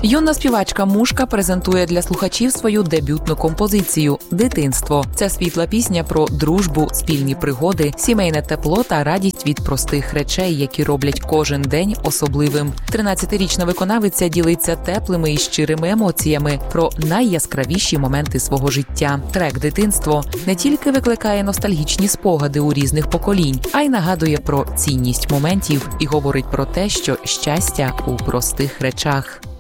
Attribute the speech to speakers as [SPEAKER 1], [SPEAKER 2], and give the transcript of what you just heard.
[SPEAKER 1] Юна співачка Мушка презентує для слухачів свою дебютну композицію «Дитинство». Це світла пісня про дружбу, спільні пригоди, сімейне тепло та радість від простих речей, які роблять кожен день особливим. 13-річна виконавиця ділиться теплими і щирими емоціями про найяскравіші моменти свого життя. Трек «Дитинство» не тільки викликає ностальгічні спогади у різних поколінь, а й нагадує про цінність моментів і говорить про те, що щастя у простих речах.